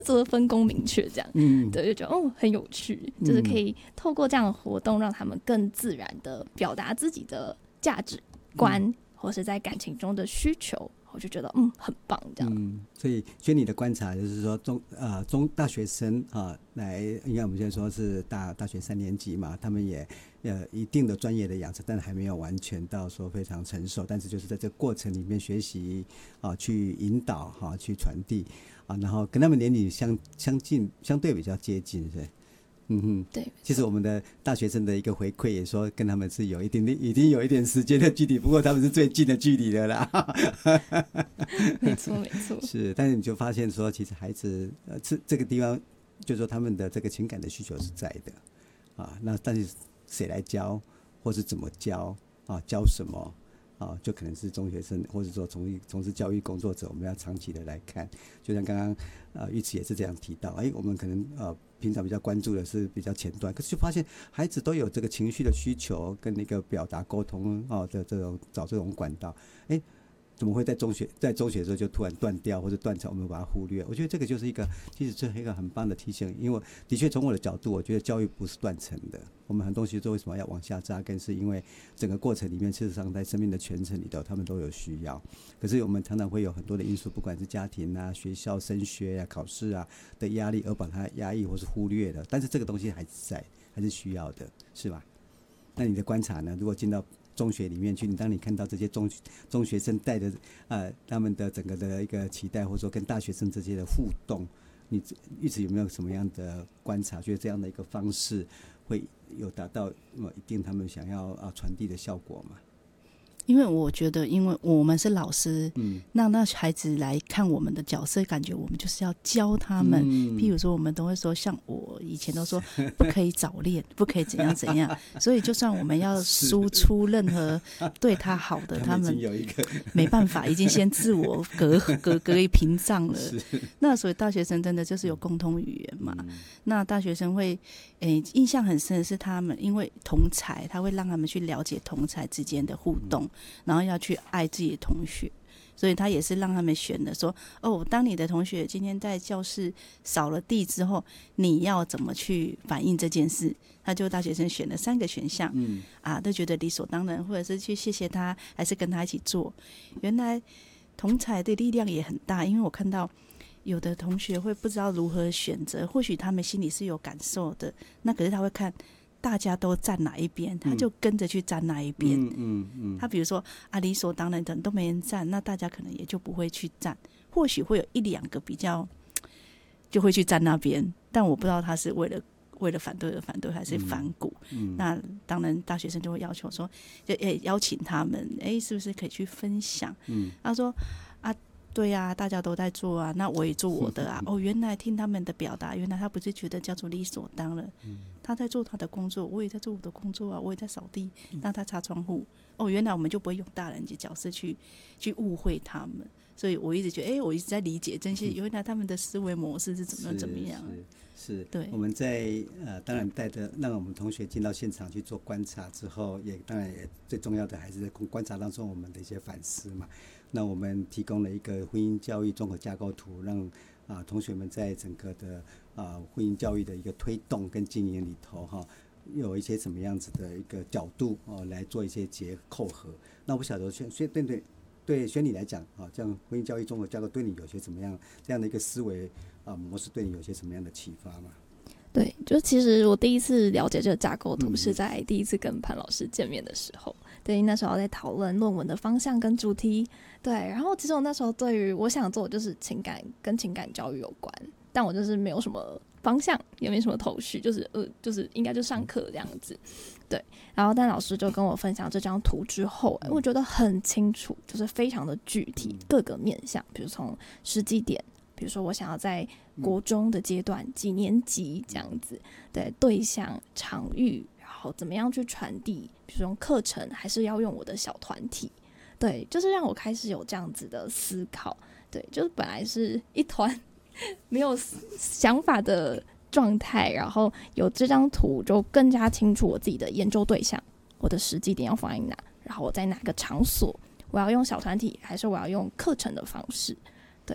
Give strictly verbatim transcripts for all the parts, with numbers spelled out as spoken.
做的分工明确，这样，嗯，对，就觉得哦很有趣，就是可以透过这样的活动，让他们更自然的表达自己的价值观，嗯，或是在感情中的需求，我就觉得嗯很棒，这样。 嗯，所以据你的观察，就是说中呃中大学生啊，来，应该我们现在说是大大学三年级嘛，他们也呃一定的专业的养成，但还没有完全到说非常成熟，但是就是在这个过程里面学习啊，去引导哈，啊，去传递啊，然后跟他们年龄相相近，相对比较接近，是。嗯哼， 对， 其实我们的大学生的一个回馈也说，跟他们是有一点点，已经有一点时间的距离，不过他们是最近的距离的啦。 没错，没错。 是，但是你就发现说，其实孩子呃，这这个地方，就是说他们的这个情感的需求是在的啊。那但是谁来教，或是怎么教啊？教什么？啊，就可能是中学生，或者说从从事教育工作者，我们要长期的来看。就像刚刚呃玉慈也是这样提到，哎，我们可能呃平常比较关注的是比较前端，可是就发现孩子都有这个情绪的需求跟那个表达沟通啊的这种找这种管道，哎。怎么会在中学在中学的时候就突然断掉或者断层，我们把它忽略？我觉得这个就是一个，其实这是一个很棒的提醒，因为的确从我的角度，我觉得教育不是断层的。我们很多东西都为什么要往下扎根，是因为整个过程里面，事实上在生命的全程里头，他们都有需要。可是我们常常会有很多的因素，不管是家庭啊、学校、升学啊、考试啊的压力，而把它压抑或是忽略了。但是这个东西还是在，还是需要的，是吧？那你的观察呢？如果进到中学里面去，你当你看到这些中中学生带着呃他们的整个的一个期待，或者说跟大学生这些的互动，你一直有没有什么样的观察？觉得这样的一个方式会有达到一定他们想要啊传递的效果吗？ 因为我觉得，因为我们是老师，嗯，让那孩子来看我们的角色，感觉我们就是要教他们。嗯、譬如说，我们都会说，像我以前都说，不可以早恋，不可以怎样怎样。所以，就算我们要输出任何对他好的，他们没办法，已经先自我隔隔隔一屏障了。那所以大学生真的就是有共同语言嘛？嗯、那大学生会，诶，印象很深的是他们因为同侪，他会让他们去了解同侪之间的互动。嗯，然后要去爱自己的同学，所以他也是让他们选的说，哦，当你的同学今天在教室扫了地之后，你要怎么去反映这件事？他就大学生选了三个选项，嗯，啊，都觉得理所当然，或者是去谢谢他，还是跟他一起做。原来同侪的力量也很大，因为我看到有的同学会不知道如何选择，或许他们心里是有感受的，那可是他会看大家都站哪一边，他就跟着去站哪一边。嗯嗯嗯、他比如说啊，理所当然的都没人站，那大家可能也就不会去站。或许会有一两个比较就会去站那边，但我不知道他是为了为了反对而反对，还是反骨。嗯嗯、那当然，大学生就会要求说，就诶邀请他们，诶是不是可以去分享？嗯、他说啊。对啊，大家都在做啊，那我也做我的啊。哦，原来听他们的表达，原来他不是觉得叫做理所当然，嗯、他在做他的工作，我也在做我的工作啊，我也在扫地，那他擦窗户。哦，原来我们就不会用大人的角色去去误会他们，所以我一直觉得，哎，我一直在理解这些，原来他们的思维模式是怎么怎么样。 是，是对。 我们在呃，当然带着让我们同学进到现场去做观察之后，也当然也最重要的还是在观察当中我们的一些反思嘛。那我们提供了一个婚姻教育综合架构图，让啊、呃、同学们在整个的啊、呃、婚姻教育的一个推动跟经营里头哈，有一些什么样子的一个角度哦来做一些结扣合。那我不晓得宣宣对对对宣理来讲啊，这样婚姻教育综合架构对你有些什么样这样的一个思维啊模式，对你有些什么样的启发吗？ 对，就其实我第一次了解这个架构图是在第一次跟潘老师见面的时候，对，那时候在讨论论文的方向跟主题，对，然后其实我那时候对于我想做的就是情感跟情感教育有关，但我就是没有什么方向，也没什么头绪，就是呃，就是应该就上课这样子，对，然后但老师就跟我分享这张图之后，我觉得很清楚，就是非常的具体，各个面向，比如从时机点。比如说我想要在国中的阶段几年级这样子，对，对象场域，然后怎么样去传递，比如说用课程还是要用我的小团体，对，就是让我开始有这样子的思考，对，就是本来是一团没有想法的状态，然后有这张图就更加清楚我自己的研究对象，我的时机点要放在哪，然后我在哪个场所，我要用小团体还是我要用课程的方式，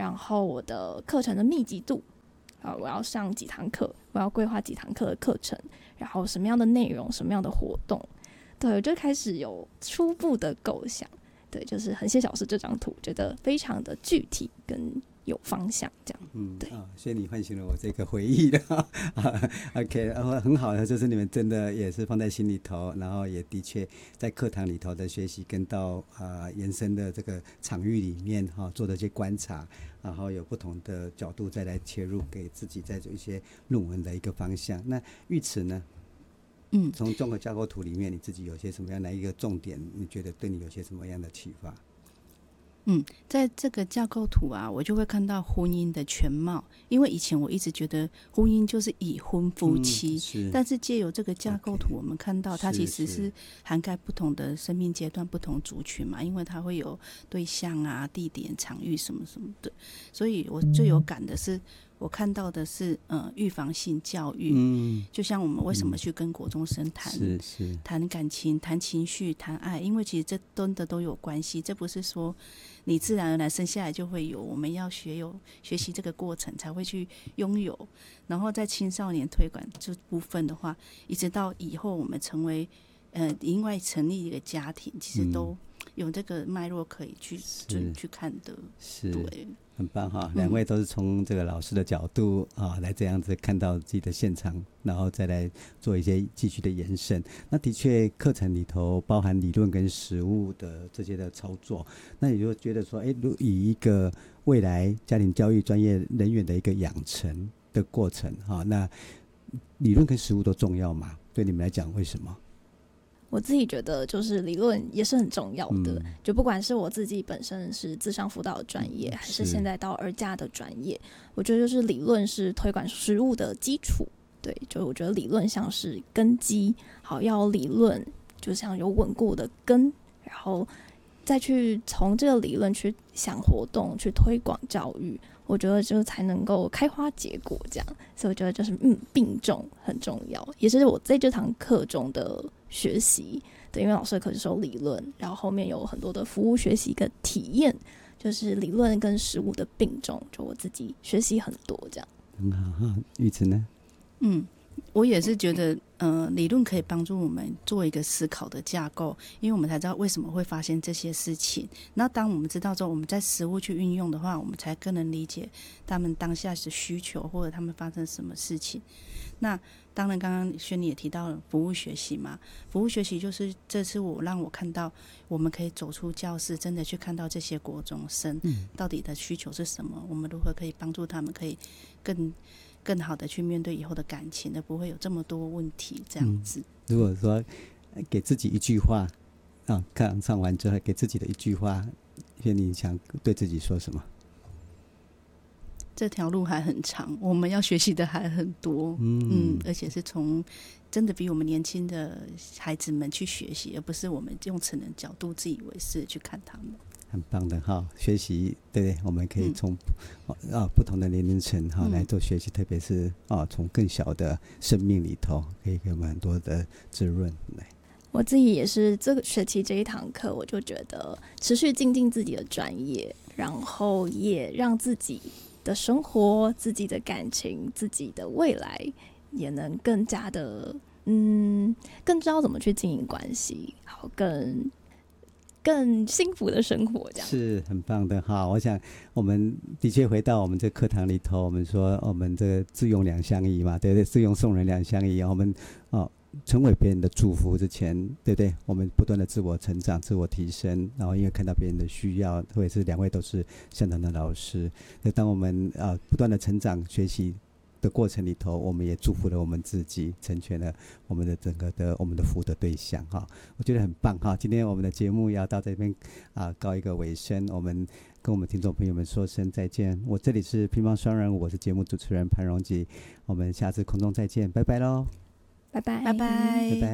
然后我的课程的密集度，啊，我要上几堂课，我要规划几堂课的课程，然后什么样的内容，什么样的活动，对，我就开始有初步的构想。对，就是很谢老师这张图，觉得非常的具体跟有方向，这样。 嗯， 对， 啊，谢谢你唤醒了我这个回忆的，OK， 然后很好的，就是你们真的也是放在心里头，然后也的确在课堂里头的学习，跟到啊、呃、延伸的这个场域里面哈、哦、做的一些观察，然后有不同的角度再来切入，给自己再做一些论文的一个方向。那玉慈呢？ 嗯， 从综合架构图里面，你自己有些什么样的一个重点？你觉得对你有些什么样的启发？ 嗯，在这个架构图啊，我就会看到婚姻的全貌。因为以前我一直觉得婚姻就是已婚夫妻，嗯、 是但是借由这个架构图， okay, 我们看到它其实是涵盖不同的生命阶段、不同族群嘛，因为它会有对象啊、地点、场域什么什么的。所以我最有感的是，我看到的是呃预防性教育，嗯，就像我们为什么去跟国中生谈谈、嗯、感情、谈情绪、谈爱，因为其实这真的都有关系，这不是说你自然而然生下来就会有，我们要学有学习这个过程才会去拥有。然后在青少年推广这部分的话，一直到以后我们成为呃另外成立一个家庭，其实都有这个脉络可以去去看的， 是对。 很棒哈，两位都是从这个老师的角度啊来这样子看到自己的现场，然后再来做一些继续的延伸。那的确课程里头包含理论跟实务的这些的操作，那你就觉得说，哎，如以一个未来家庭教育专业人员的一个养成的过程哈，那理论跟实务都重要吗？对你们来讲，为什么？ 我自己觉得就是理论也是很重要的、嗯、就不管是我自己本身是諮商輔導的专业、嗯、还是现在到儿家的专业，我觉得就是理论是推广实务的基础。对，就我觉得理论像是根基，好，要理论就像有稳固的根，然后再去从这个理论去想活动，去推广教育，我觉得就才能够开花结果这样。所以我觉得就是嗯，并重很重要，也是我在这堂课中的学习。对，因为老师的课是说理论，然后后面有很多的服务学习跟体验，就是理论跟实务的并重，就我自己学习很多这样。 很好哈，玉慈呢？ 嗯，我也是觉得呃，理论可以帮助我们做一个思考的架构，因为我们才知道为什么会发生这些事情。那当我们知道之后，我们在实务去运用的话，我们才更能理解他们当下的需求，或者他们发生什么事情。那当然刚刚轩妮也提到了服务学习嘛，服务学习就是这次我让我看到我们可以走出教室，真的去看到这些国中生到底的需求是什么、嗯、我们如何可以帮助他们可以更更好的去面对以后的感情，而不会有这么多问题这样子、嗯、 如果说给自己一句话啊，看上完之后给自己的一句话，轩妮想对自己说什么？ 这条路还很长，我们要学习的还很多， 嗯, 嗯而且是从真的比我们年轻的孩子们去学习，而不是我们用成人角度自以为是去看他们。 很棒的哈，学习对不对？我们可以从、嗯啊、不同的年龄层哈、嗯、来做学习，特别是啊从更小的生命里头，可以给我们很多的滋润。来， 我自己也是这个学期这一堂课，我就觉得持续精进自己的专业，然后也让自己的生活、自己的感情、自己的未来也能更加的嗯，更知道怎么去经营关系，好，更更幸福的生活，这样是很棒的哈。我想我们的确回到我们这课堂里头，我们说我们这个自用两相宜嘛，对不对？自用送人两相宜，我们哦成为别人的祝福之前，对不对？我们不断的自我成长、自我提升，然后因为看到别人的需要，特别是两位都是相当的老师，那当我们啊、呃、不断的成长、学习的过程里头，我们也祝福了我们自己，成全了我们的整个的我们的服务的对象哈。我觉得很棒哈。今天我们的节目要到这边啊告一个尾声，我们跟我们听众朋友们说声再见。我这里是乒乓双人，我是节目主持人潘荣吉，我们下次空中再见，拜拜喽。 拜拜， 拜拜， 拜拜。